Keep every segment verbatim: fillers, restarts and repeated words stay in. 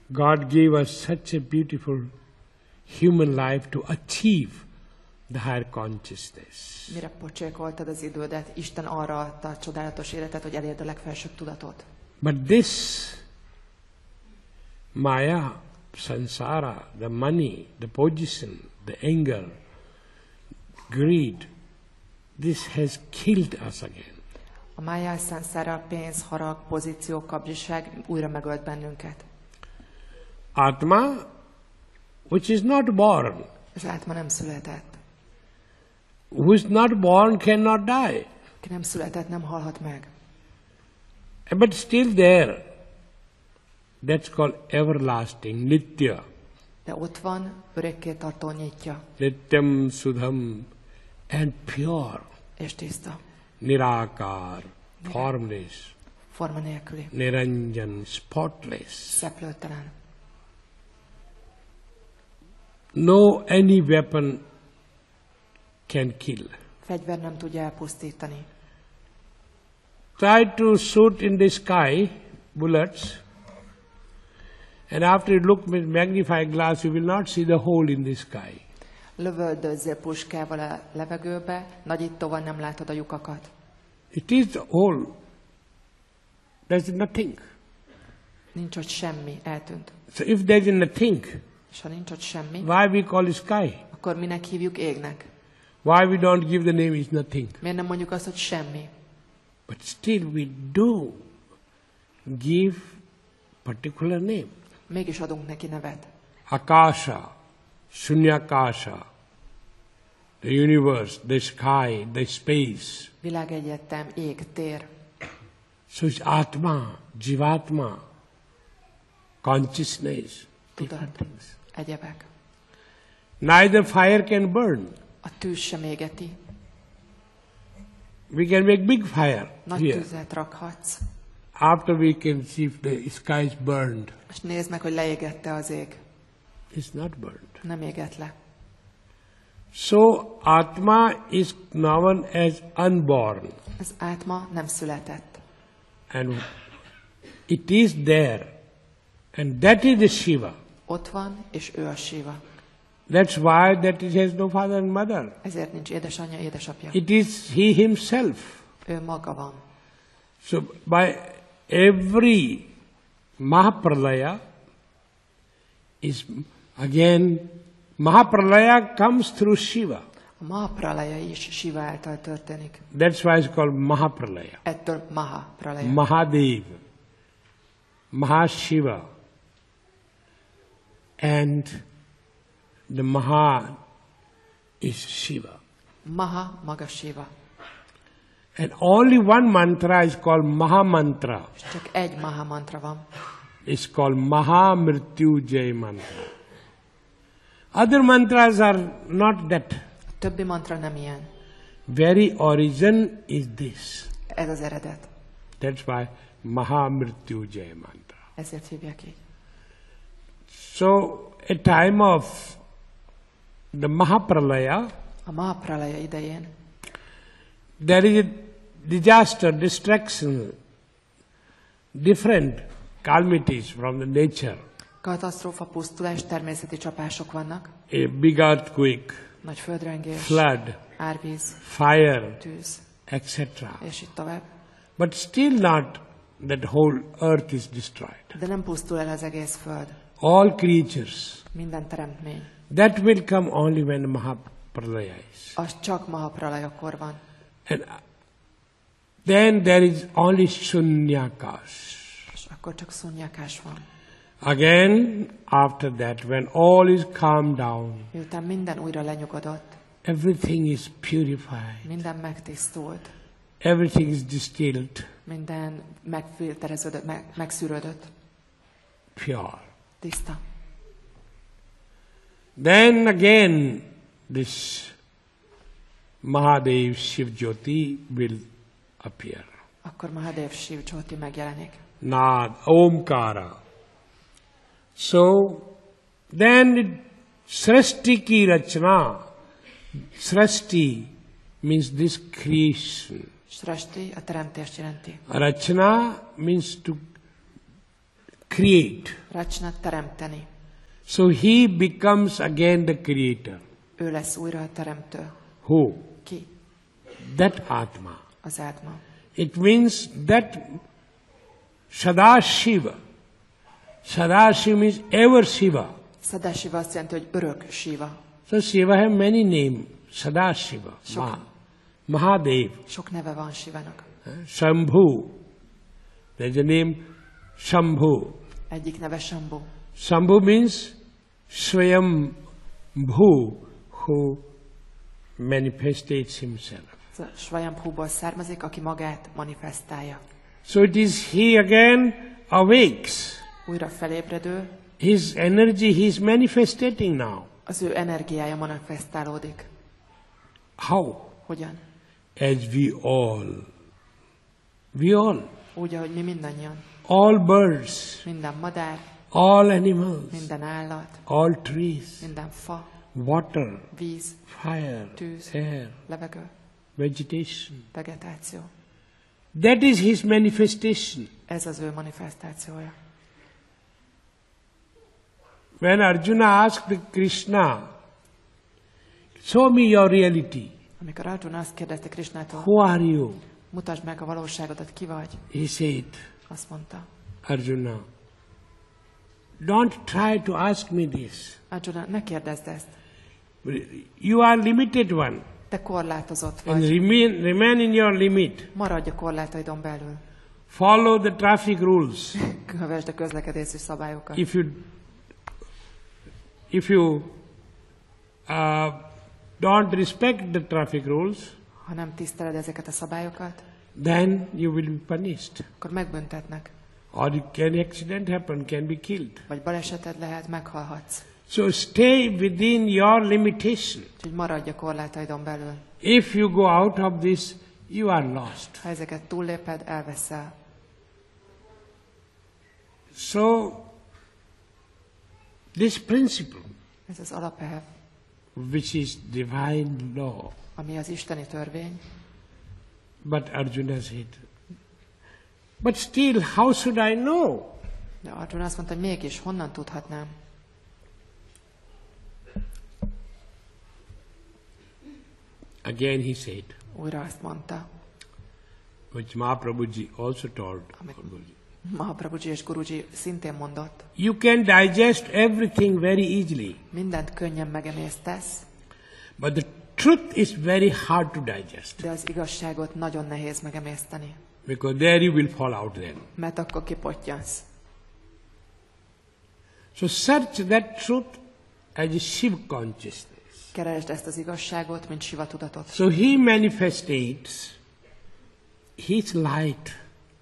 God gave us such a beautiful human life to achieve the higher consciousness. Mire pocsékoltad az idődet? Isten arra adta a csodálatos életet, hogy elérd a legfelsőbb tudatot. But this Maya, Sansara, the money, the position, the anger, greed, this has killed us again. A májás, szanszára, pénz, harag, pozíció, kapzsiság újra megölt bennünket. Atma, which is not born, Az átma nem született. who is not born cannot die, Ki nem született, nem halhat meg. but still there. That's called everlasting, nitya. De ott van, örökké tartó nyitja, Nityam sudham and pure. és tiszta. Nirakar, formless, Forma nélküli, Niranjan, spotless. szeplőtelen. No any weapon can kill. Fegyver nem tudja elpusztítani. Try to shoot in the sky bullets, and after you look with magnifying glass, you will not see the hole in the sky. Lövöldözzél puskával a levegőbe, nagyítóval nem látod a lyukakat. It is the hole. There's nothing. Nincs ott semmi, eltűnt. So if there is nothing, És ha nincs ott semmi, why we call it sky? akkor minek hívjuk égnek? Why we don't give the name is nothing? Miért nem mondjuk azt, hogy semmi? But still we do give particular name. Mégis adunk neki nevet. Akasha, Shunyakasha, the universe, the sky, the space. Világegyetem, ég, tér. So it's Atma, Jivatma, consciousness, different Tudat, things. egyebek. Neither fire can burn. A tűz sem égeti. We can make big fire Nagy here. tüzet rakhatsz. After we can see if the sky is burned. És nézd meg, hogy leégette az ég. It's not burned. Nem égett le. So Atma is known as unborn. Az átma nem született. And it is there. And that is the Shiva. Ott van, és ő a Siva. That's why that it has no father and mother. Ezért nincs édesanyja, édesapja. It is he himself. Ő maga van. So by every Mahapralaya is again, Mahapralaya comes through Shiva. A Mahapralaya is Siva által történik. That's why it's called Mahapralaya. Ettől Mahapralaya. Mahadev, Mahashiva, and the Maha is Shiva. Maha, maga Siva. And only one mantra is called Maha Mantra. És csak egy Maha mantra van. It's called Maha Mrityujay Mantra. Other mantras are not that. A többi mantra nem ilyen. Very origin is this. Ez az eredet. That's why Maha Mrityujay Mantra. Ezért hívják így. So, a time of the Mahapralaya, A Mahapralaya idején there is a disaster, destruction, different calamities from the nature. katasztrófa, pusztulás, természeti csapások vannak. A big earthquake, Nagy földrengés, flood, árvíz, fire, tűz, et cetera. és így tovább. But still not that whole earth is destroyed. De nem pusztul el az egész föld. All creatures. Minden teremtmény. That will come only when Mahapralaya is. Az csak Mahapralayakor van. And then there is only Shunyakas. És akkor csak szunnyakás van. Again, after that, when all is calmed down, Miután minden újra lenyugodott, everything is purified, minden megtisztult, everything is distilled, minden megfiltereződött, meg, megszűrődött, pure. tiszta. Then again, this Mahadev Shiv Jyoti will appear. Akkor Mahadev Shiv Jyoti megjelenik. Nad, Omkara. So, then Srishti ki rachna. Srishti means this creation. Srashti a teremtést jelenti. Rachna means to create. Rachna teremteni. So he becomes again the creator. Ő lesz újra a teremtő. Who? Ki? That Atma. Az átma. It means that Sadashiva. Sadashiva means ever Shiva. Sadashiva azt jelenti, hogy örök Shiva. So Shiva have many names. Sadashiva, Sok. Ma, Mahadev, Sok neve van Shivának. Shambhu. There's a name Shambhu. Egyik neve Shambhu. Shambhu means Swayambhu, who manifestates himself. Ez a Swayambhuból származik, aki magát manifestálja. So it is he again awakes. Újra felébredő, His energy he is manifestating now. az ő energiája manifestálódik. How? Hogyan? As we all. We all. Úgy, ahogy mi mindannyian. All birds, Minden madár, all animals, minden állat, all trees, minden fa, water, víz, fire, tűz, air, levegő, vegetation. vegetáció. That is his manifestation. Ez az ő manifestációja. When Arjuna asked Krishna, show me your reality. Amikor Arjuna azt kérdezte Krishnától, Who are you? mutasd meg a valóságodat, ki vagy, He said, azt mondta. Arjuna, don't try to ask me this. Arjuna, ne kérdezd ezt. You are limited one. Te korlátozott And vagy. remain, remain in your limit. Maradj a korlátaidon belül. Follow the traffic rules. Kövesd a közlekedési szabályokat. If you if you uh, don't respect the traffic rules, Ha nem tiszteled ezeket a szabályokat, then you will be punished. akkor megbüntetnek. Or it can accident happen, can be killed. Vagy baleseted lehet, meghalhatsz. So stay within your limitation. Úgyhogy maradj a korlátaidon belül. If you go out of this, you are lost. Ha ezeket túlléped, elveszel. So this principle, Ez az alapelv, which is divine law, ami az isteni törvény. but Arjuna said, but still, how should I know? De Arjuna azt mondta, hogy mégis honnan tudhatnám? Again he said, Újra azt mondta. which Mahaprabhuji also told. Mahaprabhuji és Guruji szintén mondott. You can digest everything very easily, Mindent könnyen megemésztesz, but the truth is very hard to digest, de az igazságot nagyon nehéz megemészteni. because there you will fall out then. Mert akkor kipottyansz. So search that truth as a Shiva consciousness. Keresd ezt az igazságot, mint Siva tudatot. So he manifestates his light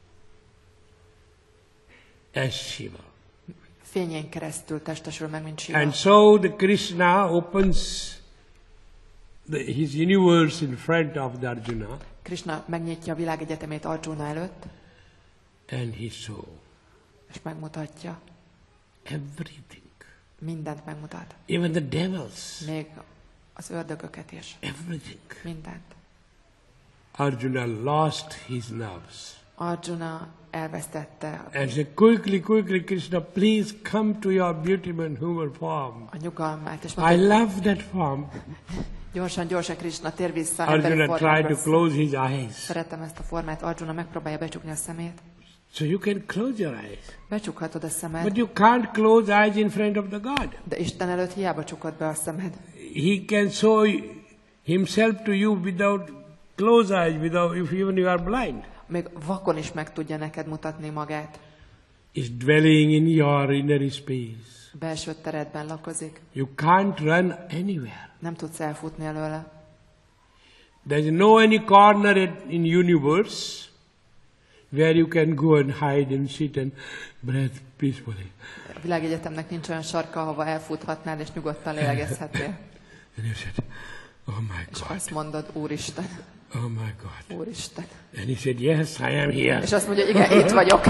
as Shiva. Fényén keresztül testesül meg, mint Siva. And so the Krishna opens the, his universe in front of the Arjuna, Krishna megnyitja a világegyetemét Arjuna előtt, and he saw és megmutatja. everything, Mindent megmutat. even the devils, Még az ördögöket is. everything. Mindent. Arjuna lost his nerves Arjuna elvesztette and said, quickly, quickly, Krishna, please come to your beautiful human form. a nyugalmát, és I mondta, love that form. gyorsan, gyorsan Krishna, tér vissza emberi Arjuna tried to formába. close his eyes. Szeretem ezt a formát. Arjuna megpróbálja becsukni a szemét. So you can close your eyes. Becsukhatod a szemed, But you can't close eyes in front of the God. de Isten előtt hiába csukod be a szemed. He can show himself to you without closed eyes, without if even you are blind. Még vakon is meg tudja neked mutatni magát. Is dwelling in your inner space. Belső teredben lakozik. You can't run anywhere. Nem tudsz elfutni előle. There is no any corner in universe where you can go and hide and sit and breathe peacefully. A világegyetemnek nincs olyan sarka, ahova elfuthatnál és nyugodtan lélegezhetnél. And you said, oh my És God, azt mondod, Úristen, oh my God. Úristen. And he said, yes, I am here. És azt mondja, igen, itt vagyok.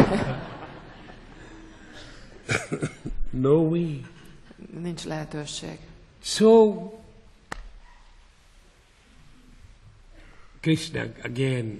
No way. Nincs lehetőség. So, Krishna again,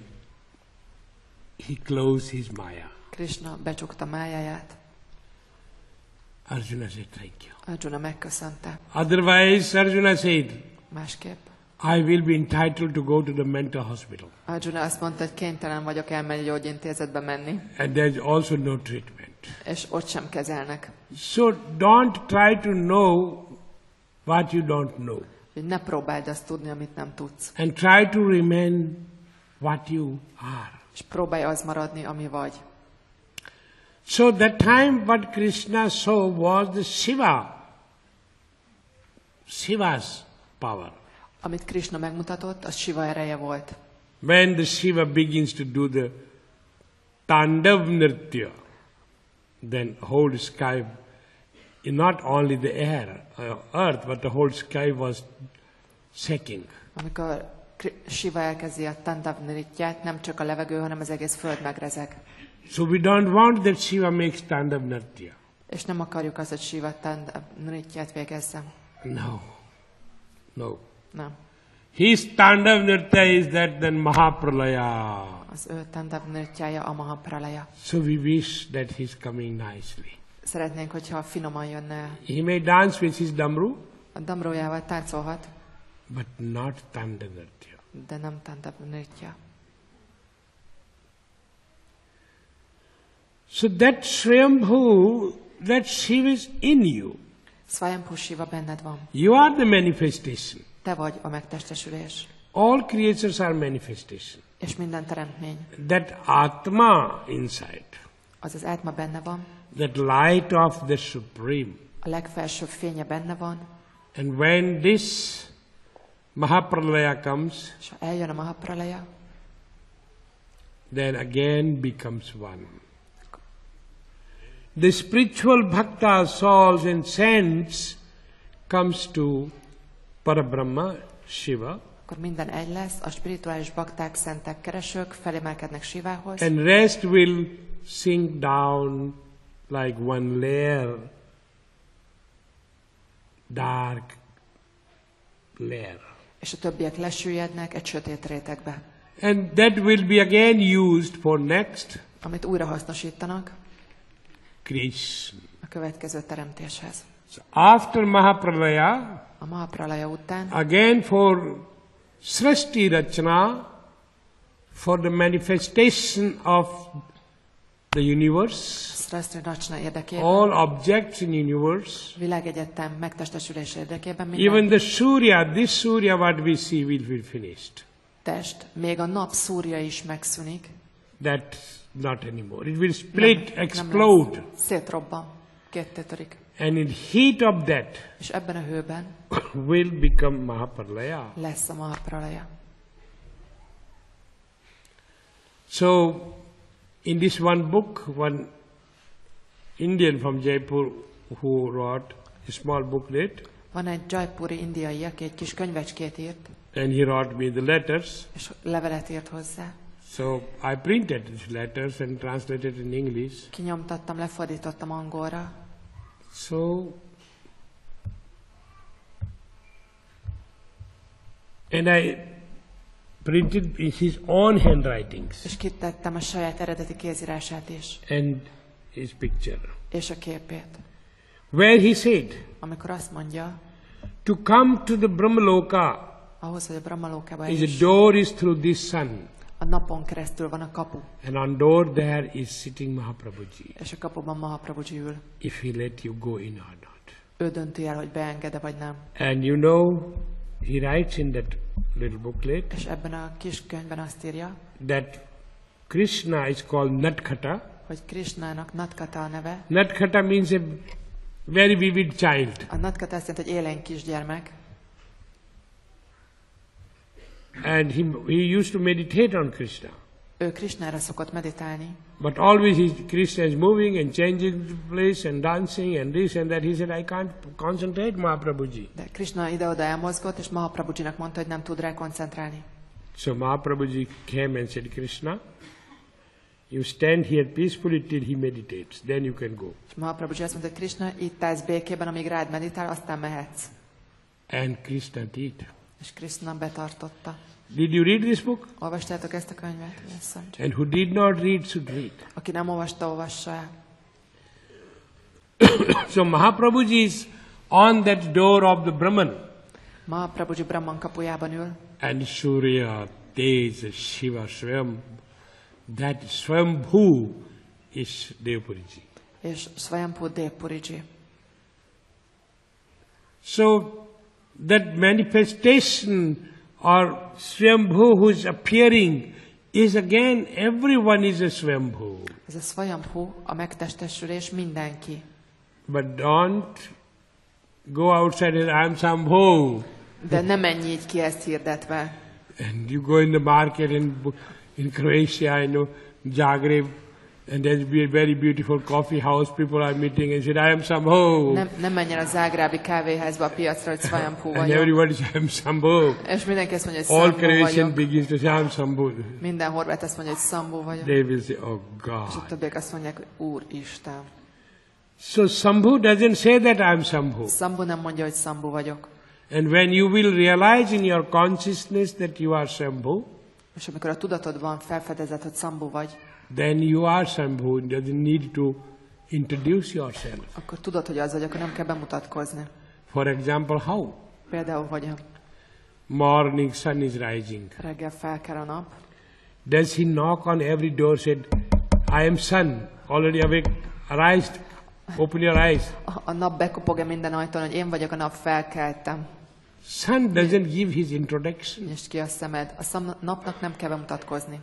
he closed his Maya. Krishna becsukta májáját, Arjuna said, thank you. Arjuna megköszönte. Otherwise, Arjuna said, Másképp. I will be entitled to go to the mental hospital. Arjuna azt mondta, hogy kénytelen vagyok elmenni gyógyintézetbe menni. And there's also no treatment. És ott sem kezelnek. So don't try to know what you don't know. Hogy ne próbáld azt tudni, amit nem tudsz. And try to remain what you are. És próbálj az maradni, ami vagy. So that time what Krishna saw was the Shiva. Shiva's power. Amit Krishna megmutatott, az Shiva ereje volt. When the Shiva begins to do the Tandav Nritya, then whole sky, not only the air, uh, earth, but the whole sky was shaking. Amikor Shiva elkezdi a Tandav Nrityát, nem csak a levegő, hanem az egész föld megrezeg. So we don't want that Shiva makes Tandav Nritya. És nem akarjuk azt, hogy Shiva Tandav Nrityát végezze. No. No. Nem. His Tandav Nritya is that then Mahapralaya. Az ő Tandav Nrityája a Mahapralaya. So we wish that he's coming nicely. Szeretnénk, hogyha finoman jönne. He may dance with his damru, A damrójával táncolhat, but not Tandav Nritya. de nem Tandav Nritya. So that Swayambhu, that Shiva is in you. Swayambhu Shiva benned van. You are the manifestation. Te vagy a megtestesülés. All creatures are manifestation. És minden teremtmény. That Atma inside, Az az átma benne van. that light of the Supreme. A legfelsőbb fénye benne van. And when this Mahapralaya comes, És ha eljön a Mahapralaya, then again becomes one. The spiritual bhakta, souls and saints comes to Parabrahma, Shiva, akkor minden egy lesz, a spirituális bakták, szentek, keresők felemelkednek Shivához, and rest will sink down like one layer, dark layer. és a többiek lesüllyednek egy sötét rétegbe, And that will be again used for next amit újra hasznosítanak creation. a következő teremtéshez. So after Mahapralaya, A Mahapralaya után again for Srishti Rachana, for the manifestation of the universe, Srastri Rachna érdekében, all objects in universe, világegyetem megtestesülése érdekében even minden the Surya, this Surya what we see will be finished. test, még a nap szúrja is megszűnik. That's not anymore. It will split, Nem- nem explode. lesz. Szétrobban, ketté törik. And in heat of that És ebben a hőben will become Mahapralaya. lesz a Mahapralaya. So, in this one book, one Indian from Jaipur who wrote a small booklet, Van egy jaipuri indiai, aki egy kis könyvecskét írt, and he wrote me the letters. és levelet írt hozzá. So I printed these letters and translated in English. Kinyomtattam, lefordítottam angolra, So, and I printed in his own handwritings és kitettem a saját eredeti kézírását is, and his picture, és a képét. where he said, Amikor azt mondja, to come to the Brahmaloka ahhoz, hogy a Brahmalókába is is, a door is through this sun, a napon keresztül van a kapu, and on door there is sitting Mahaprabhuji, és a kapuban Mahaprabhuji ül. if he let you go in or not. Ő dönti el, hogy beenged-e vagy nem. And you know, he writes in that little booklet És ebben a kis könyvben azt írja, that Krishna is called Natkata. hogy Krishnának Natkata a neve. Natkata means a very vivid child. A Natkata azt jelenti, hogy élénk kisgyermek, And he, he used to meditate on Krishna. ő Krishnára szokott meditálni, But always he, Krishna is moving and changing the place and dancing and this and that. He said, I can't concentrate, Mahaprabhuji. de Krishna ide-oda elmozgott, és Mahaprabhujinak mondta, hogy nem tud rá koncentrálni. So Mahaprabhuji came and said, Krishna, you stand here peacefully till he meditates. Then you can go. És Mahaprabhuji azt mondta, hogy Krishna, itt állsz békében, amíg rád meditál, aztán mehetsz. And Krishna did. És Krishna betartotta. Did you read this book? Olvastátok ezt a könyvet? Yes, And who did not read should read. aki nem olvasta, olvassa el. So Mahaprabhuji is on that door of the Brahman. Mahaprabhuji Brahman kapujában ül, And Surya, Tej, Shiva, Swayam, that Swayambhu is Devpuriji. és Swayambhu Devpuriji. So that manifestation or Swayambhu who is appearing is again, everyone is a Swayambhu. Ez a Swayambhu, a megtestesülés mindenki. But don't go outside and I'm Shambhu. De nem menj így ki ezt hirdetve. And you go in the market in, in Croatia, I know, Zagreb, and there's be a very beautiful coffee house, people are meeting and said, I am Shambhu. Nem, nem menjen a zágrábi kávéházba a piacra, hogy Swayambhu And vagyok. everybody says, I am Shambhu. És mindenki azt mondja, hogy All Shambhu Croatian vagyok. begins to say, I am Shambhu. Minden horvát azt mondja, hogy Shambhu vagyok. They will say, oh És a God. többiek azt mondják, hogy Úristen. So Shambhu doesn't say that I am Shambhu. Shambhu nem mondja, hogy Shambhu vagyok. And when you will realize in your consciousness that you are Shambhu, És amikor a tudatodban felfedezed, hogy Shambhu vagy, then you are Shambhu. It doesn't need to introduce yourself. akkor tudod, hogy az vagy, akkor nem kell bemutatkozni. For example, how? Például, hogy a Morning sun is rising. reggel felkel a nap, Does he knock on every door, said, I am sun, already awake, arise, open your eyes. a, a nap bekopog-e minden ajtón, hogy én vagyok a nap, felkeltem. Sun doesn't give his introduction. Nyisd ki a szemed. A szam, napnak nem kell bemutatkozni.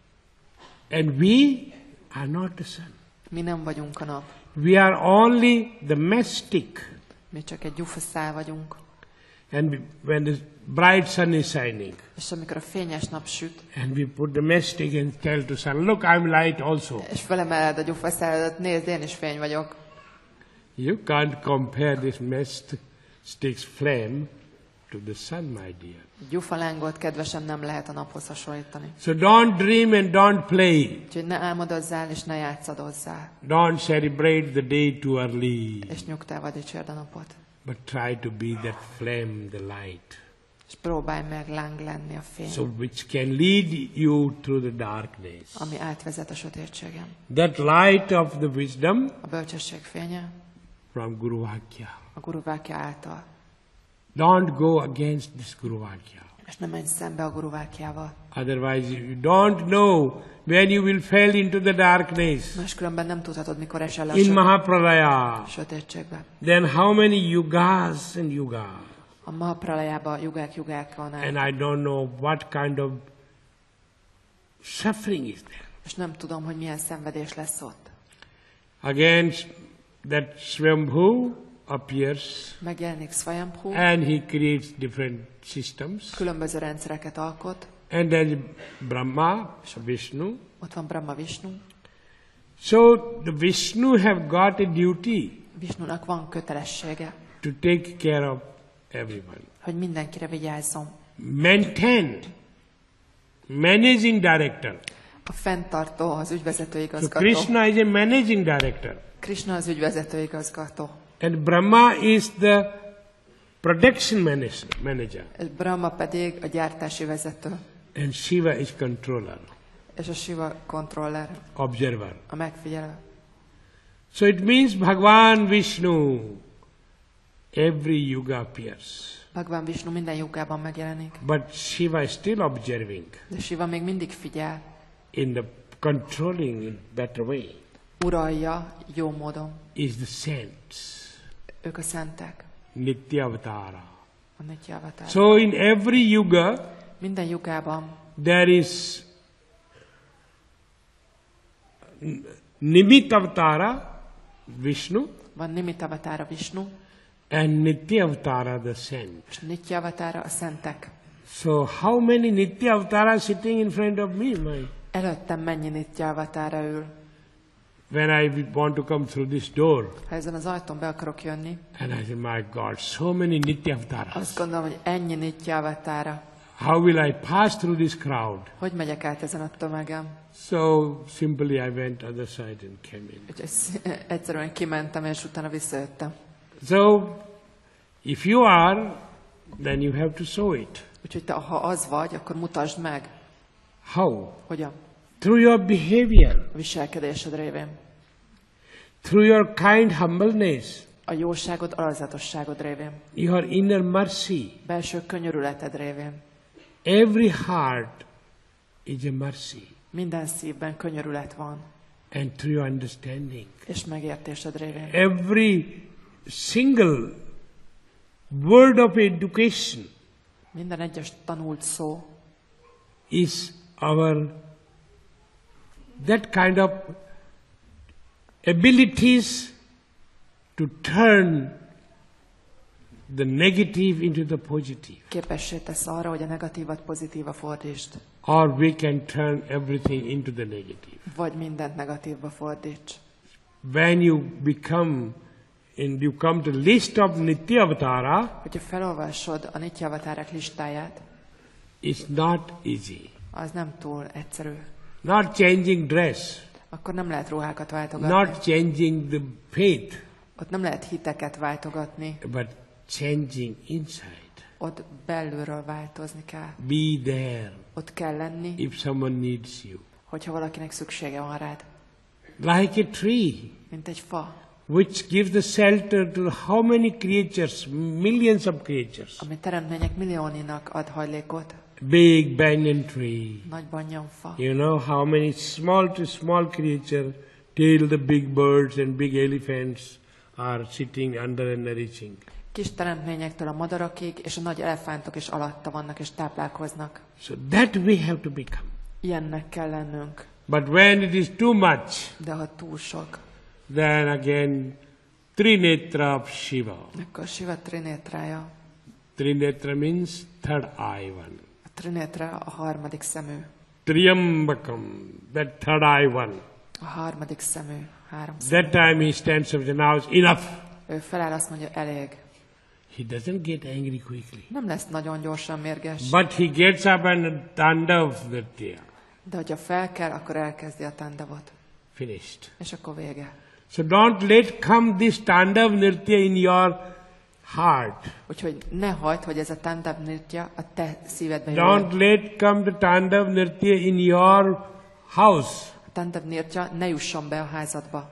And we are not the sun. Mi nem vagyunk a nap. We are only the mastic. Mi csak egy gyufaszál vagyunk. And we, when the bright sun is shining, És amikor a fényes nap süt, and we put the mastic and tell to sun, look, I'm light also. és felemeled a gyufaszáladat, nézd, én is fény vagyok. You can't compare this mastic's flame to the sun, my dear. Gyufalángot, kedvesem, nem lehet a naphoz hasonlítani. So don't dream and don't play. Úgyhogy ne álmodozzál, és ne játszadozzál. Don't celebrate the day too early. És nyugtával dicsérd a napot. But try to be that flame, the light. És próbálj meg láng lenni a fény, So which can lead you through the darkness. ami átvezet a sötétségen. That light of the wisdom A bölcsesség fénye from Guru Vakya. a Guru Vákya által. Don't go against this Guru Vakya. És ne menj szembe a Guru Vákyával. Otherwise you don't know when you will fall into the darkness. Máskülönben nem tudhatod, mikor esel le a In söt- Mahapralaya. sötétségbe. Then how many yugas and yugas? A Mahapralayában jugák jugák van And át. I don't know what kind of suffering is there. És nem tudom, hogy milyen szenvedés lesz ott. Again, that Swambhu appears Megjelenik Swayambhu, and he creates different systems. különböző rendszereket alkot. And then Brahma, Vishnu. Ott van Brahma, Vishnu. So the Vishnu have got a duty Vishnunak van kötelessége, to take care of everyone. hogy mindenkire vigyázzon. Maintain, managing director. A fenntartó, az ügyvezető So igazgató. Krishna is a managing director. Krishna az ügyvezető igazgató. And Brahma is the production manage- manager. És Brahma pedig a gyártási vezető. And Shiva is controller, És a Shiva kontroller, observer. a megfigyelő. So it means Bhagavan Vishnu, every yuga appears. Bhagavan Vishnu minden jogában megjelenik. But Shiva is still observing De Shiva még mindig figyel, in the controlling in better way. uralja jó módon. Is the saints, Ők a szentek, Nitya Avatara. a Nitya Avatar. So in every yuga Minden jogában there is Nimit Avatara, Vishnu, van Nimit Avatára Vishnu, and Nitya Avatara, the saint. és Nitya Avatára a szentek. So how many Nitya Avatara sitting in front of me? My, Előttem mennyi Nitya Avatára ül. when I want to come through this door, Ha ezen az ajtón be akarok jönni, and I say, my God, so many Nitya azt Avataras. gondolom, hogy ennyi Nitya Avatára. How will I pass through this crowd? Hogy megyek át ezen a tömegen? So simply I went other side and came in. Úgyhogy sz- egyszerűen kimentem, és utána visszajöttem. So if you are, then you have to show it. Úgyhogy te, ha az vagy, akkor mutasd meg, How? hogyan. Through your behavior, A viselkedésed révén. through your kind humbleness, A jóságod, alázatosságod révén. your inner mercy. Belső könyörületed révén. Every heart is a mercy. Minden szívben könyörület van. And through your understanding. És megértésed révén. Every single word of education Minden egyes tanult szó is our that kind of abilities to turn the negative into the positive. képessé tesz arra, hogy a negatívat pozitíva fordítsd. Or we can turn everything into the negative. Vagy mindent negatívba fordíts. When you become and you come to the list of Nitya Avatara, Hogyha felolvasod a Nitya Avatárák listáját, it's not easy. az nem túl egyszerű. Not changing dress, Akkor nem lehet ruhákat váltogatni. not changing the faith, Ott nem lehet hiteket váltogatni. but changing inside. Ott belülről változni kell. Be there Ott kell lenni, if someone needs you. hogyha valakinek szüksége van rád. Like a tree Mint egy fa, which gives the shelter to how many creatures, millions of creatures. ami teremtmények millióninak ad hajlékot. Big banyan tree. Nagy banyanfa. You know how many small to small creature till the big birds and big elephants are sitting under and nourishing. Kis teremtményektől a madarakig, és a nagy elefántok is alatta vannak és táplálkoznak. So that we have to become. Ilyennek kell lennünk. But when it is too much, De ha túl sok, then again Trinetra of Shiva. akkor Shiva trinétrája. Trinetra means third eye one. A trinétra a harmadik szemű. Triambakam, that third eye one. A harmadik szemű. Három szemű. That time he stands up and now it's enough. Ő feláll, azt mondja, elég. He doesn't get angry quickly. Nem lesz nagyon gyorsan mérges. But he gets up and Tandav Nritya. De hogyha fel kell, akkor elkezdi a tandavot. Finished. És akkor vége. So don't let come this Tandav Nritya in your heart. Úgyhogy ne hagyd, hogy ez a tandav nritya a te szívedben jöjjön. Don't let come the Tandav Nritya in your house. A tandav nritya ne jusson be a házadba.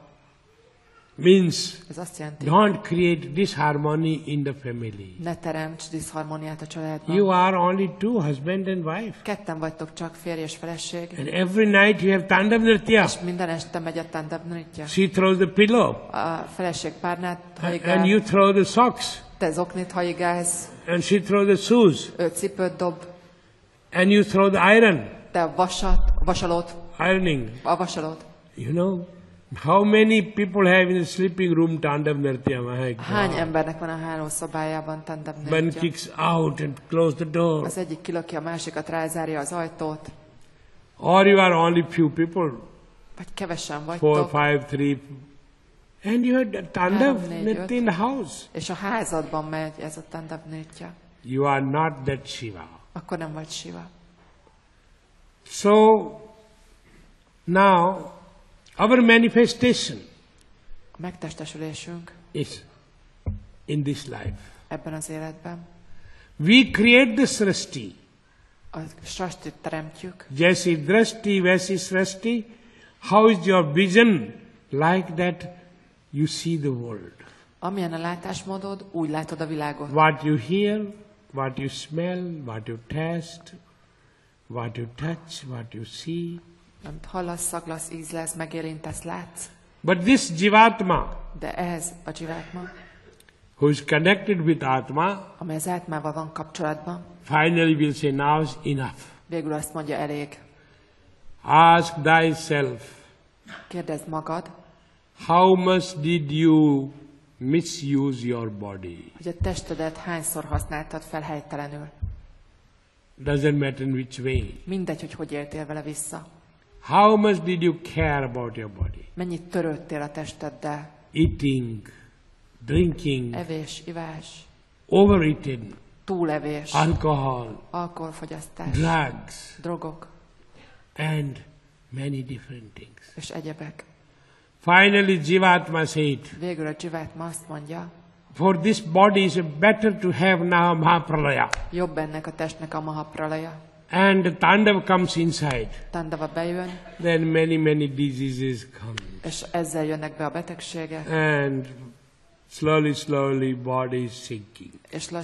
Means Ez azt jelenti, don't create disharmony in the family. ne teremts diszharmóniát a családban. You are only two, husband and wife. Ketten vagytok csak, férj és feleség. And every night you have Tandav Nritya. És minden este megy a tandav nritya. She throws the pillow. A feleség párnát And hajigál, you throw the socks. te zoknit hajigálsz, And she throws the shoes. ő cipőt dob, And you throw the iron. te a vasat, a vasalót, Ironing. a vasalót. You know, how many people have in the sleeping room Tandav Nritya? My Hány God. embernek van a hálószobájában tandav One nritya? kicks out and close the door. Az egyik kilöki a másikat, rázárja az ajtót, Or you are only few people. vagy kevesen Four, vagytok, five, three. And you have Tandav Három, négy, Nritya öt. in the house. és a házadban megy ez a tandav nritya, You are not that Shiva. akkor nem vagy Shiva. So, now, our manifestation A megtestesülésünk is in this life. ebben az életben. We create the srishti. A srastit teremtjük, Jaisi drashti, vaisi srishti. How is your vision? Like that you see the world. amilyen a látásmódod, úgy látod a világot. What you hear, what you smell, what you taste, what you touch, what you see. Amit hallasz, szaglasz, ízlesz, megérintesz, látsz. But this Jivatma, De ez a dzsivátma, who is connected with Atma, amely az átmával van kapcsolatban, finally will say, now is enough. végül azt mondja, elég. Ask thyself, Kérdezd magad, how much did you misuse your body? hogy a testedet hányszor használtad fel helytelenül. Doesn't matter in which way. Mindegy, hogy hogy éltél vele vissza. How much did you care about your body? Mennyit törődtél a testeddel. Eating, drinking, Evés, ivás, overeating, túlevés, alcohol, alkoholfogyasztás, drugs, drogok and many different things. és egyebek. Finally, Jivatma said, Végül a dzsivátma azt mondja, for this body is better to have now Mahapralaya. jobb ennek a testnek a mahapralaja. and the Tandav comes inside, Tandava bejön, then many, many diseases come. és ezzel jönnek be a betegségek, And slowly, slowly body is sinking. és